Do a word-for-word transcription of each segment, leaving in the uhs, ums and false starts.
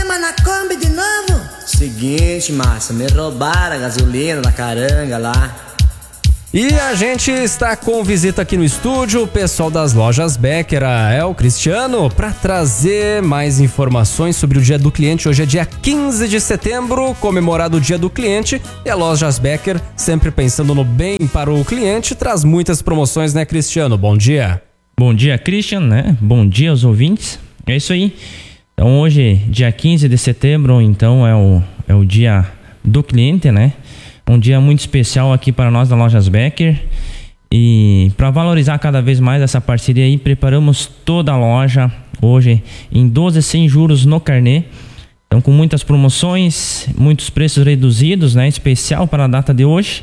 Vamos na Kombi de novo? Seguinte, massa, me roubaram a gasolina da caranga lá. E a gente está com visita aqui no estúdio, o pessoal das lojas Becker, é o Cristiano, para trazer mais informações sobre o Dia do Cliente. Hoje é dia quinze de setembro, comemorado o Dia do Cliente, e a Lojas Becker, sempre pensando no bem para o cliente, traz muitas promoções, né, Cristiano? Bom dia. Bom dia, Christian, né? Bom dia aos ouvintes. É isso aí. Então hoje, dia quinze de setembro, então é o, é o Dia do Cliente, né? Um dia muito especial aqui para nós da Lojas Becker, e para valorizar cada vez mais essa parceria aí, preparamos toda a loja hoje em doze sem juros no carnê, então com muitas promoções, muitos preços reduzidos, né, especial para a data de hoje.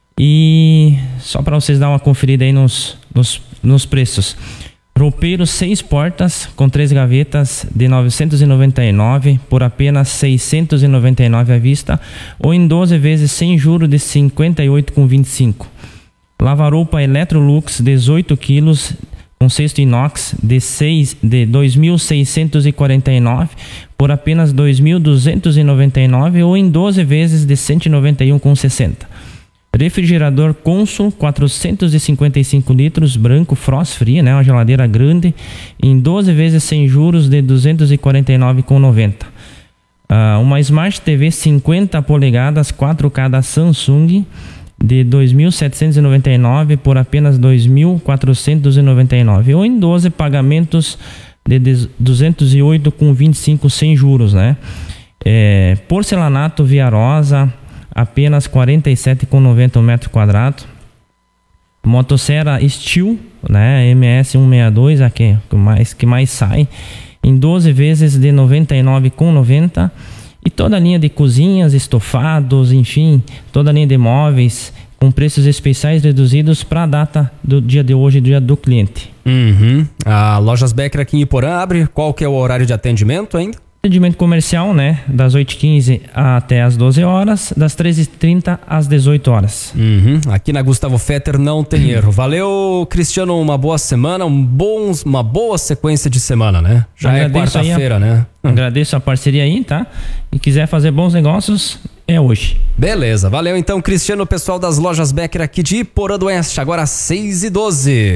E só para vocês dar uma conferida aí nos, nos, nos preços: roupeiro seis portas com três gavetas de novecentos e noventa e nove por apenas seiscentos e noventa e nove à vista, ou em doze vezes sem juros de cinquenta e oito vírgula vinte e cinco. Lava-roupa Electrolux dezoito quilos com cesto inox de, de dois mil seiscentos e quarenta e nove por apenas dois mil duzentos e noventa e nove, ou em doze vezes de cento e noventa e um vírgula sessenta. Refrigerador Consul quatrocentos e cinquenta e cinco litros, branco, frost free, né? Uma geladeira grande, em doze vezes sem juros de duzentos e quarenta e nove vírgula noventa. Uh, uma Smart T V cinquenta polegadas quatro K da Samsung de dois mil setecentos e noventa e nove por apenas dois mil quatrocentos e noventa e nove, ou em doze pagamentos de duzentos e oito vírgula vinte e cinco sem juros, né? É, porcelanato Viarosa apenas quarenta e sete vírgula noventa um metro quadrado. Motosserra Steel, né, M S cento e sessenta e dois, a que mais, que mais sai, em doze vezes de noventa e nove vírgula noventa. E toda a linha de cozinhas, estofados, enfim, toda a linha de móveis com preços especiais reduzidos para a data do dia de hoje, dia do cliente. Uhum. A Lojas Becker aqui em Iporã abre, qual que é o horário de atendimento ainda? Atendimento comercial, né? Das oito e quinze até as doze horas, das treze e trinta às dezoito horas. Uhum. Aqui na Gustavo Fetter não tem erro. Valeu, Cristiano, uma boa semana, um bom, uma boa sequência de semana, né? Já é quarta-feira, né? Agradeço a parceria aí, tá? E quiser fazer bons negócios, é hoje. Beleza, valeu então, Cristiano, pessoal das Lojas Becker aqui de Iporã do Oeste, agora seis e doze.